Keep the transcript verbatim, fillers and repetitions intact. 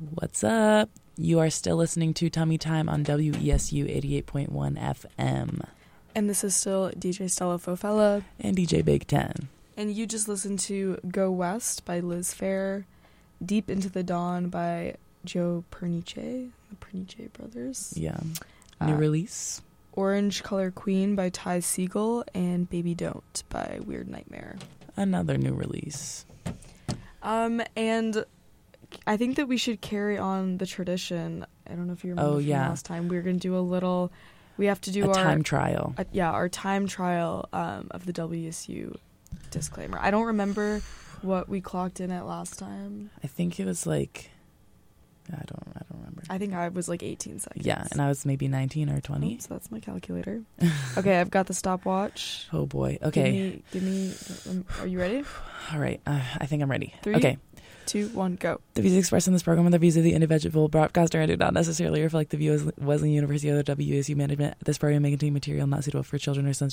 What's up? You are still listening to Tummy Time on W E S U eighty-eight point one F M. And this is still D J Stella Fofella. And D J Big Ten. And you just listened to Go West by Liz Phair, Deep Into the Dawn by Joe Pernice, the Pernice brothers. Yeah. New uh, release. Orange Color Queen by Ty Segall, and Baby Don't by Weird Nightmare. Another new release. Um, and I think that we should carry on the tradition. I don't know if you remember Oh, from yeah. last time. We were going to do a little, we have to do A our time trial. Uh, yeah, our time trial um, of the W S U disclaimer. I don't remember what we clocked in at last time. I think it was like, I don't I don't remember. I think I was like eighteen seconds. Yeah, and I was maybe nineteen or twenty. Oops, that's my calculator. Okay, I've got the stopwatch. Oh boy. Okay. Give me, give me, are you ready? All right. Uh, I think I'm ready. Three, okay. two, one, go. The views expressed in this program are the views of the individual broadcaster and do not necessarily reflect the views of Wesleyan University or the W S U management. This program may contain material not suitable for children or sensitive